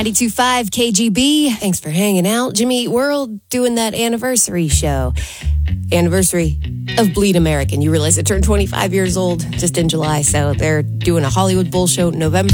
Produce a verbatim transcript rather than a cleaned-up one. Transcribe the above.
ninety-two point five K G B. Thanks for hanging out. Jimmy Eat World doing that anniversary show. Anniversary of Bleed American. You realize it turned twenty-five years old just in July, so they're doing a Hollywood Bowl show in November.